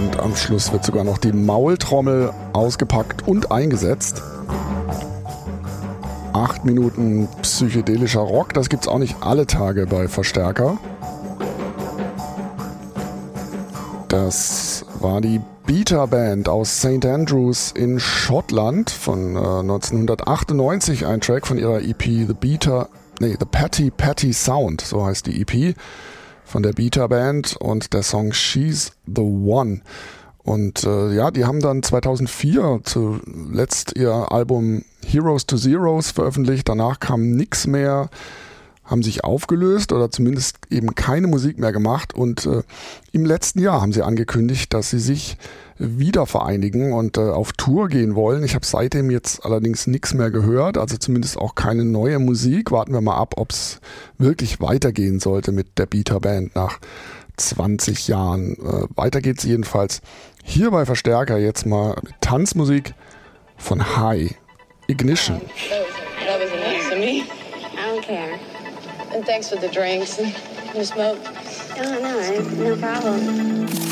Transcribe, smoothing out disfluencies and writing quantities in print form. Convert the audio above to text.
Und am Schluss wird sogar noch die Maultrommel ausgepackt und eingesetzt. 8 Minuten psychedelischer Rock, das gibt's auch nicht alle Tage bei Verstärker. Das war die Beta Band aus St. Andrews in Schottland von 1998, ein Track von ihrer EP The Patty Patty Sound, so heißt die EP von der Beta Band und der Song She's the One. Und die haben dann 2004 zuletzt ihr Album Heroes to Zeros veröffentlicht, danach kam nix mehr, haben sich aufgelöst oder zumindest eben keine Musik mehr gemacht und im letzten Jahr haben sie angekündigt, dass sie sich wieder vereinigen und auf Tour gehen wollen. Ich habe seitdem jetzt allerdings nichts mehr gehört, also zumindest auch keine neue Musik. Warten wir mal ab, ob es wirklich weitergehen sollte mit der Beta Band nach 20 Jahren. Weiter geht's jedenfalls hier bei Verstärker jetzt mal mit Tanzmusik von High Ignition. That was nice of me. I don't care. And thanks for the drinks and the smoke. Oh, no, no problem.